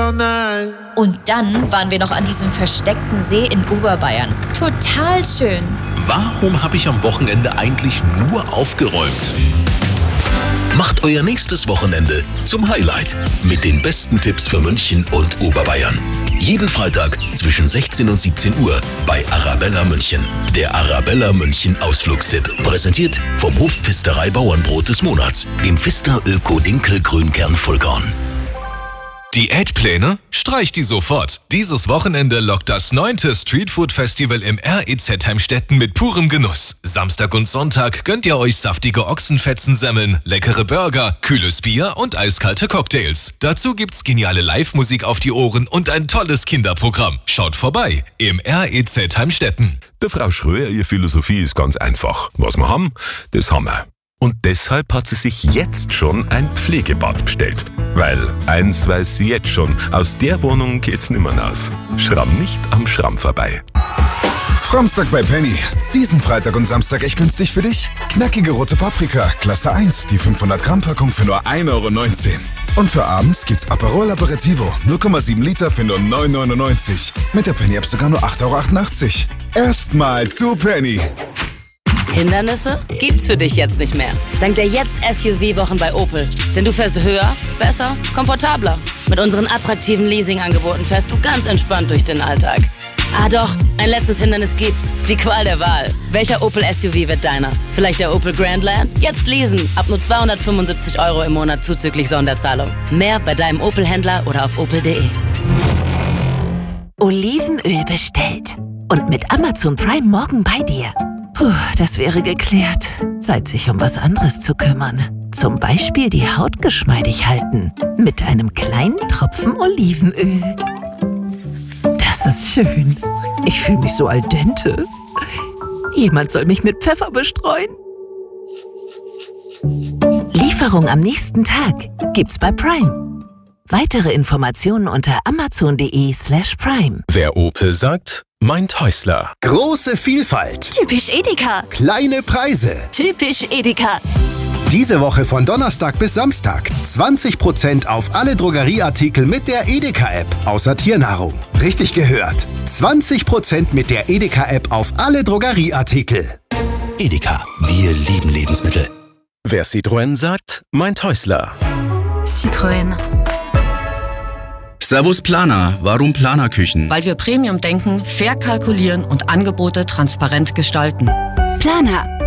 Und dann waren wir noch an diesem versteckten See in Oberbayern. Total schön. Warum habe ich am Wochenende eigentlich nur aufgeräumt? Macht euer nächstes Wochenende zum Highlight mit den besten Tipps für München und Oberbayern. Jeden Freitag zwischen 16 und 17 Uhr bei Arabella München. Der Arabella München Ausflugstipp. Präsentiert vom Hof Pfisterei Bauernbrot des Monats. Dem Pfister Öko Dinkel Grünkern Vollkorn. Diätpläne? Streich die sofort. Dieses Wochenende lockt das 9. Streetfood-Festival im REZ Heimstetten mit purem Genuss. Samstag und Sonntag gönnt ihr euch saftige Ochsenfetzensemmeln, leckere Burger, kühles Bier und eiskalte Cocktails. Dazu gibt's geniale Live-Musik auf die Ohren und ein tolles Kinderprogramm. Schaut vorbei im REZ Heimstetten. Der Frau Schröer, ihre Philosophie ist ganz einfach. Was wir haben, das haben wir. Und deshalb hat sie sich jetzt schon ein Pflegebad bestellt. Weil, eins weiß sie jetzt schon, aus der Wohnung geht's nimmer raus. Schramm nicht am Schramm vorbei. Framstag bei Penny. Diesen Freitag und Samstag echt günstig für dich? Knackige rote Paprika, Klasse 1, die 500 Gramm Packung für nur 1,19 €. Und für abends gibt's Aperol Aperitivo, 0,7 Liter für nur 9,99 €. Mit der Penny-App sogar nur 8,88 €. Erstmal zu Penny. Hindernisse gibt's für dich jetzt nicht mehr. Dank der Jetzt-SUV-Wochen bei Opel. Denn du fährst höher, besser, komfortabler. Mit unseren attraktiven Leasing-Angeboten fährst du ganz entspannt durch den Alltag. Ah doch, ein letztes Hindernis gibt's. Die Qual der Wahl. Welcher Opel-SUV wird deiner? Vielleicht der Opel Grandland? Jetzt leasen. Ab nur 275 € im Monat zuzüglich Sonderzahlung. Mehr bei deinem Opel-Händler oder auf opel.de. Olivenöl bestellt. Und mit Amazon Prime morgen bei dir. Puh, das wäre geklärt. Zeit, sich um was anderes zu kümmern. Zum Beispiel die Haut geschmeidig halten. Mit einem kleinen Tropfen Olivenöl. Das ist schön. Ich fühle mich so al dente. Jemand soll mich mit Pfeffer bestreuen. Lieferung am nächsten Tag gibt's bei Prime. Weitere Informationen unter amazon.de/prime. Wer Opel sagt, meint Häusler. Große Vielfalt. Typisch Edeka. Kleine Preise. Typisch Edeka. Diese Woche von Donnerstag bis Samstag 20% auf alle Drogerieartikel mit der Edeka-App, außer Tiernahrung. Richtig gehört. 20% mit der Edeka-App auf alle Drogerieartikel. Edeka, wir lieben Lebensmittel. Wer Citroën sagt, meint Häusler. Citroën. Servus Planer, warum Planerküchen? Weil wir Premium denken, fair kalkulieren und Angebote transparent gestalten. Planer,